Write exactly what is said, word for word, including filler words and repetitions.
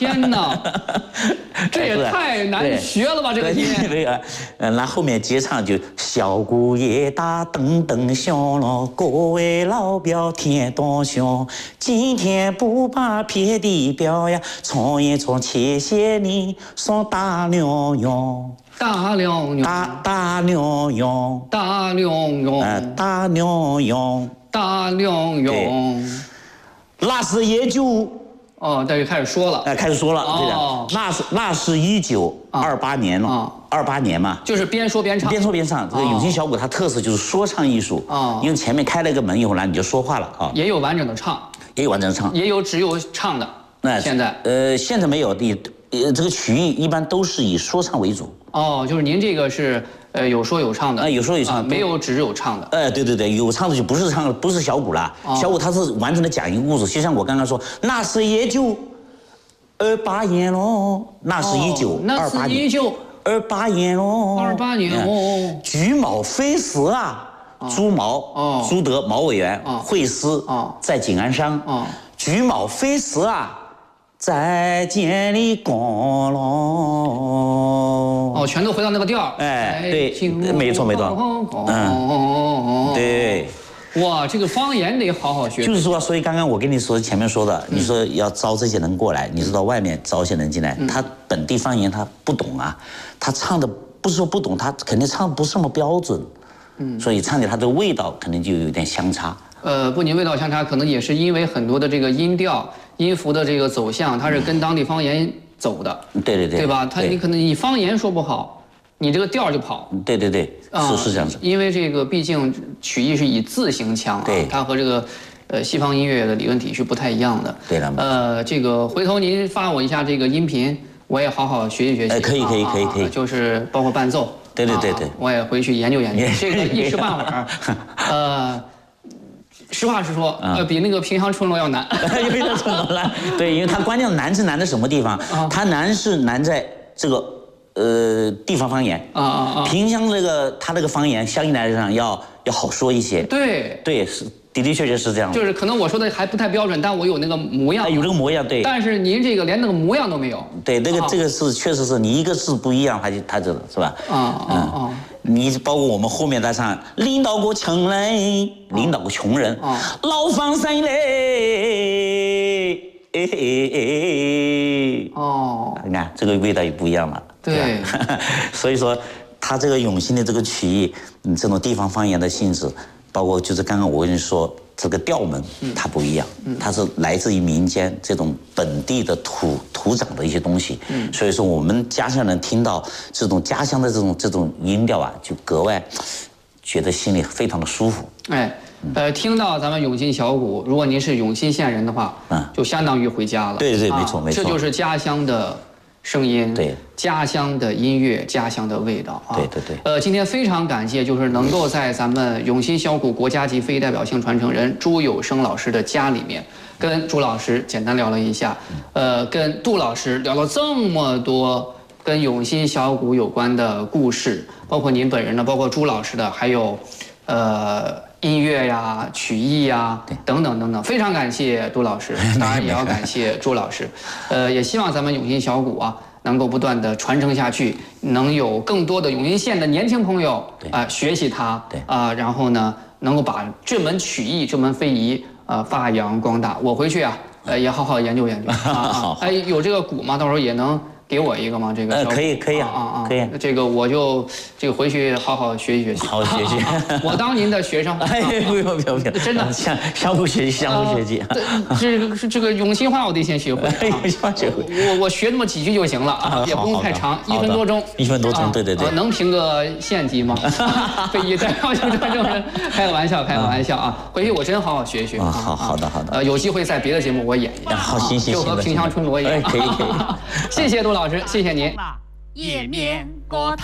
天哪，这也太难学了吧！这个音。 对啊，嗯，那后面接唱就小鼓也大，噔噔响了，各位老表听多响，今天不把别的表呀，唱一唱，谢谢你说大娘娘。 大娘娘， 大大娘娘， 大娘娘， 呃，大娘娘， 大娘娘， 那是也就哦，这就开始说了， 哎，开始说了，对的， 哦那是那是一九二八年了，二八年嘛， 就是边说边唱， 边说边唱。这个永兴小鼓它特色就是说唱艺术啊，因为前面开了一个门以后呢，你就说话了啊， 也有完整的唱， 也有完整的唱， 也有只有唱的。那现在呃，现在没有，以呃这个曲艺一般都是以说唱为主。 哦，就是您这个是呃有说有唱的， 啊，有说有唱， 没有只有唱的。 哎，对对对，有唱的就不是唱，不是小鼓了，小鼓它是完整的讲一个故事。就像我刚刚说，那是也就二八年喽，那是一九二八年， 一九二八年喽， 二八年哦。 菊毛飞时啊，朱毛，哦，朱德毛委员会师，哦，在景安山，哦，菊毛飞时啊。再见你光荣哦，全都回到那个调儿。 哎，对，没错没错。嗯，对。 哇，这个方言得好好学。 就是说，所以刚刚我跟你说前面说的，你说要招这些人过来，你知道外面招些人进来，他本地方言他不懂啊，他唱的不是说不懂，他肯定唱不是那么标准。嗯，所以唱起来他的味道肯定就有点相差。 呃，不仅味道相差，可能也是因为很多的这个音调、音符的这个走向，它是跟当地方言走的。 对对对， 对吧？它你可能你方言说不好，你这个调就跑。 对对对，是是这样子。 因为这个毕竟曲艺是以字形腔啊，它和这个呃西方音乐的理论体是不太一样的。 对了。 呃，这个回头您发我一下这个音频，我也好好学习学习。 哎，可以可以可以可以， 就是包括伴奏。 对对对对， 我也回去研究研究。这个一时半会儿，呃。实话实说，呃，比那个平乡春罗要难， 比平乡春罗难。对，因为它关键难是难在什么地方？它难是难在这个呃地方方言啊啊啊！萍乡这个它这个方言相应来讲要要好说一些。 对对，是的的确确是这样。 就是可能我说的还不太标准，但我有那个模样， 有这个模样，对。 但是您这个连那个模样都没有。 对，那个这个是确实是你一个字不一样，它就它这个是吧？啊啊啊！你包括我们后面在唱，领导过穷人，领导过穷人，老方山嘞，哦，你看这个味道也不一样了。 对， 所以说他这个永兴的这个曲艺，嗯，这种地方方言的性质，包括就是刚刚我跟你说这个调门，它不一样，它是来自于民间这种本地的土土长的一些东西，所以说我们家乡人听到这种家乡的这种这种音调啊，就格外觉得心里非常的舒服。 哎，呃，听到咱们永兴小鼓，如果您是永兴县人的话，嗯，就相当于回家了。 对对，没错没错， 这就是家乡的声音， 对， 家乡的音乐，家乡的味道啊！ 对对对。 呃，今天非常感谢，就是能够在咱们永兴小鼓国家级非代表性传承人朱有生老师的家里面，跟朱老师简单聊了一下，呃，跟杜老师聊了这么多跟永兴小鼓有关的故事，包括您本人的，包括朱老师的，还有，呃。音乐呀、曲艺呀，等等等等，非常感谢杜老师，当然也要感谢朱老师，呃，也希望咱们永兴小鼓啊能够不断的传承下去，能有更多的永兴县的年轻朋友啊、呃、学习它，啊、呃，然后呢能够把这门曲艺、这门非遗啊、呃、发扬光大。我回去啊，呃也好好研究研究啊。哎，有这个鼓吗？到时候也能给我一个吗？这个呃，可以可以啊啊可以。 这个我就这个回去好好学习学习， 好好学习。 我当您的学生。 哎，不用不用不用， 真的相相互学习，相互学习。 这个是这个永兴话我得先学会， 永兴话学会。 我我学那么几句就行了啊，也不用太长，一分多钟。 一分多钟，对对对。 能评个县级吗？非遗代表性传承人，开个玩笑，开个玩笑啊！回去我真好好学一学。 啊，好好的好的。 呃，有机会在别的节目我演一演。 好，行行行。 就和萍乡春罗一样。 可以可以。 谢谢杜老师，谢谢您。 页面锅头。